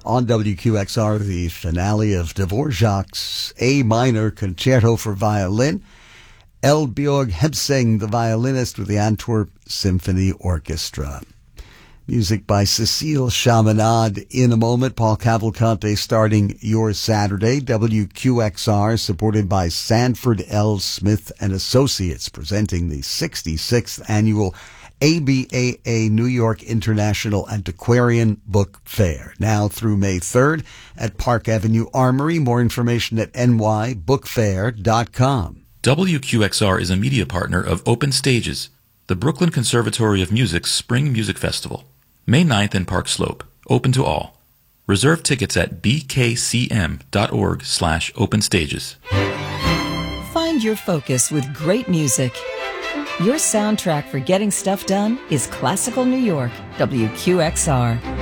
On WQXR, the finale of Dvorak's A minor concerto for violin. Eldbjørg Hebseng, the violinist with the Antwerp Symphony Orchestra. Music by Cecile Chaminade. In a moment, Paul Cavalcante starting your Saturday. WQXR, supported by Sanford L. Smith and Associates, presenting the 66th annual ABAA New York International Antiquarian Book Fair, now through May 3rd at Park Avenue Armory. More information at nybookfair.com. WQXR is a media partner of Open Stages, the Brooklyn Conservatory of Music's Spring Music Festival. May 9th in Park Slope, open to all. Reserve tickets at bkcm.org/openstages. Find your focus with great music. Your soundtrack for getting stuff done is Classical New York, WQXR.